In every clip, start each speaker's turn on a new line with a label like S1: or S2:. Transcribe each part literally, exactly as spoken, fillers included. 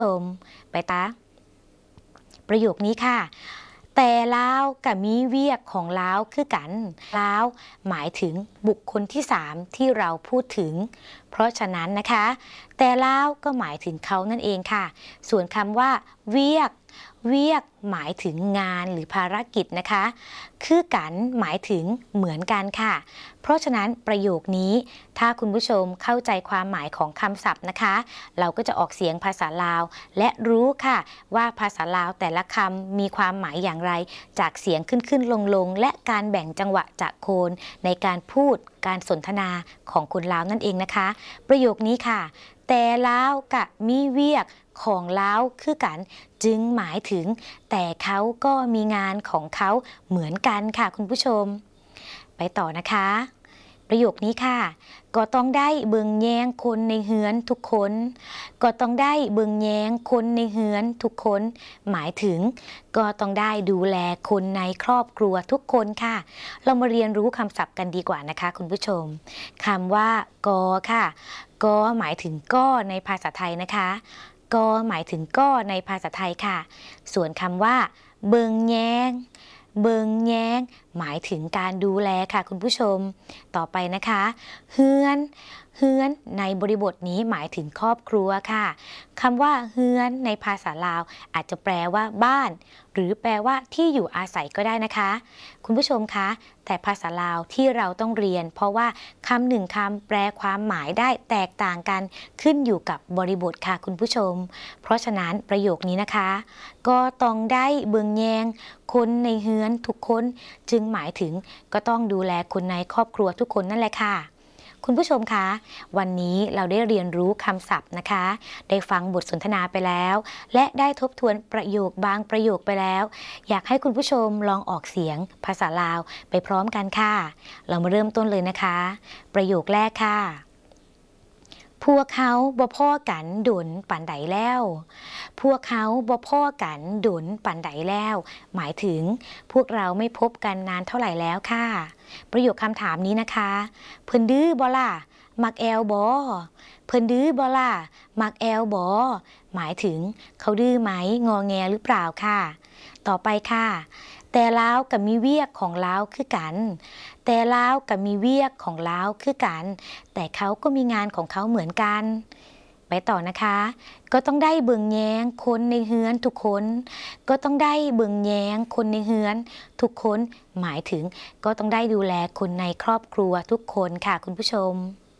S1: ชมไปตาประโยคนี้ค่ะแต่ลาวกับมีเวียกของลาวคือกันลาวหมายถึงบุคคลที่สามที่เราพูดถึงเพราะฉะนั้นนะคะแต่ลาวก็หมายถึงเขานั่นเองค่ะส่วนคำว่าเวียกเวียกหมายถึงงานหรือภารกิจนะคะคือกันหมายถึงเหมือนกันค่ะเพราะฉะนั้นประโยคนี้ถ้าคุณผู้ชมเข้าใจความหมายของคำศัพท์นะคะเราก็จะออกเสียงภาษาลาวและรู้ค่ะว่าภาษาลาวแต่ละคำมีความหมายอย่างไรจากเสียงขึ้นขึ้นลงลงและการแบ่งจังหวะจากโคนในการพูดการสนทนาของคนลาวนั่นเองนะคะประโยคนี้ค่ะแต่ลาวกะมีเวียกของลาวคือกันจึงหมายถึงแต่เขาก็มีงานของเขาเหมือนกันค่ะคุณผู้ชมไปต่อนะคะประโยคนี้ค่ะก็ต้องได้เบิ่งแยงคนในเฮือนทุกคนก็ต้องได้เบิ่งแยงคนในเฮือนทุกคนหมายถึงก็ต้องได้ดูแลคนในครอบครัวทุกคนค่ะเรามาเรียนรู้คำศัพท์กันดีกว่านะคะคุณผู้ชมคำว่ากอค่ะกอหมายถึงก็ในภาษาไทยนะคะกอหมายถึงก็ในภาษาไทยค่ะส่วนคำว่าเบิ่งแยงเบิงแยงหมายถึงการดูแลค่ะคุณผู้ชมต่อไปนะคะเฮือนเฮือนในบริบทนี้หมายถึงครอบครัวค่ะคำว่าเฮือนในภาษาลาวอาจจะแปลว่าบ้านหรือแปลว่าที่อยู่อาศัยก็ได้นะคะคุณผู้ชมคะแต่ภาษาลาวที่เราต้องเรียนเพราะว่าคำหนึ่งคำแปลความหมายได้แตกต่างกันขึ้นอยู่กับบริบทค่ะคุณผู้ชมเพราะฉะนั้นประโยคนี้นะคะก็ต้องได้เบิ่งแยงคนในเฮือนทุกคนจึงหมายถึงก็ต้องดูแลคนในครอบครัวทุกคนนั่นแหละค่ะคุณผู้ชมคะวันนี้เราได้เรียนรู้คำศัพท์นะคะได้ฟังบทสนทนาไปแล้วและได้ทบทวนประโยคบางประโยคไปแล้วอยากให้คุณผู้ชมลองออกเสียงภาษาลาวไปพร้อมกันค่ะเรามาเริ่มต้นเลยนะคะประโยคแรกค่ะพวกเขาบ่พ่อกันดุนปันใดแล้วพวกเขาบ่พ่อกันดุนปันใดแล้วหมายถึงพวกเราไม่พบกันนานเท่าไหร่แล้วค่ะประโยคคำถามนี้นะคะเพิ่นดื้อบ่ล่ะมักแอลบ่เพิ่นดื้อบ่ล่ะมักแอลบ่หมายถึงเขาดื้อไหมงอแงหรือเปล่าค่ะต่อไปค่ะแต่ลาวกับมีเวียกของลาวคือกันแต่ลาวกับมีเวียกของลาวคือกันแต่เขาก็มีงานของเขาเหมือนกันไปต่อนะคะก็ต้องได้เบิ่งแยงคนในเฮือนทุกคนก็ต้องได้เบิ่งแยงคนในเฮือนทุกคนหมายถึงก็ต้องได้ดูแลคนในครอบครัวทุกคนค่ะคุณผู้ชม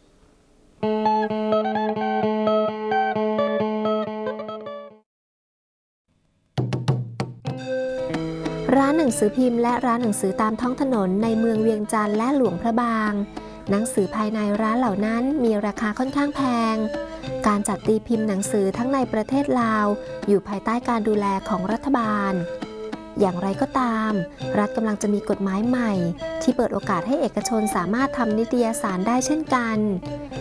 S2: ร้านหนังสือพิมพ์และร้านหนังสือตามท้องถนนในเมืองเวียงจันทร์และหลวงพระบางหนังสือภายในร้านเหล่านั้นมีราคาค่อนข้างแพงการจัดตีพิมพ์หนังสือทั้งในประเทศลาวอยู่ภายใต้การดูแลของรัฐบาลอย่างไรก็ตามรัฐกำลังจะมีกฎหมายใหม่ที่เปิดโอกาสให้เอกชนสามารถทำนิตยสารได้เช่นกัน